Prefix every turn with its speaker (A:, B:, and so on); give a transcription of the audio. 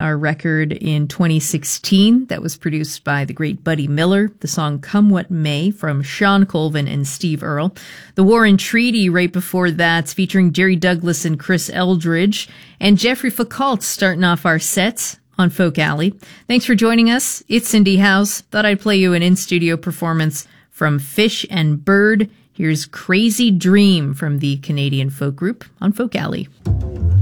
A: our record in 2016 that was produced by the great Buddy Miller. The song Come What May from Sean Colvin and Steve Earle. The War and Treaty right before that's featuring Jerry Douglas and Chris Eldridge. And Jeffrey Foucault starting off our sets on Folk Alley. Thanks for joining us. It's Cindy House. Thought I'd play you an in-studio performance from Fish and Bird. Here's Crazy Dream from the Canadian folk group on Folk Alley.